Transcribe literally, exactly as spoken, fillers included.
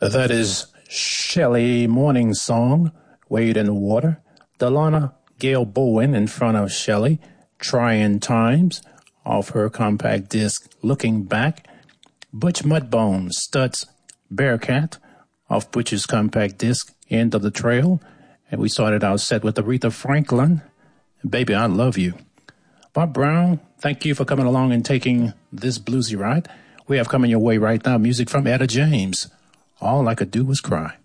That is Shelley Morning's song, Wade in the Water. Delana Gail Bowen in front of Shelley, Trying Times, off her compact disc Looking Back. Butch Mudbone, Studs Bearcat, off Butch's compact disc End of the Trail. And we started our set with Aretha Franklin, Baby, I Love You. Bob Brown, thank you for coming along and taking this bluesy ride. We have coming your way right now music from Etta James. All I Could Do Was Cry.